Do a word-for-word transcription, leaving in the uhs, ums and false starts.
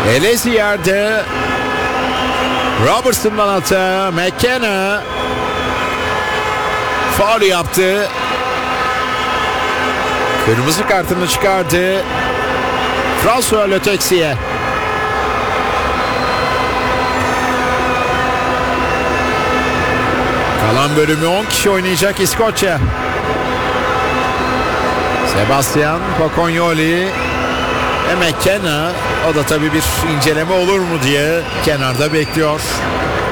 Elezi yerde. Robertson'dan hata. McKenna faul yaptı. Kırmızı kartını çıkardı François Le Texier. Kalan bölümü on kişi oynayacak İskoçya. Sebastian Pocognoli ve McKenna. O da tabii bir inceleme olur mu diye kenarda bekliyor.